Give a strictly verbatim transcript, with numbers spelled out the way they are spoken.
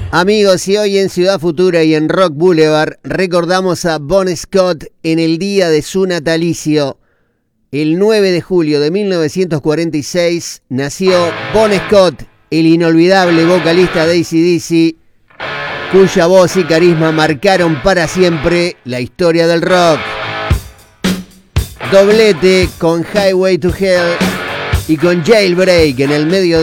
Amigos, y hoy en Ciudad Futura y en Rock Boulevard recordamos a Bon Scott en el día de su natalicio. El nueve de julio de mil novecientos cuarenta y seis nació Bon Scott, el inolvidable vocalista de A C D C, cuya voz y carisma marcaron para siempre la historia del rock. Doblete con Highway to Hell y con Jailbreak en el medio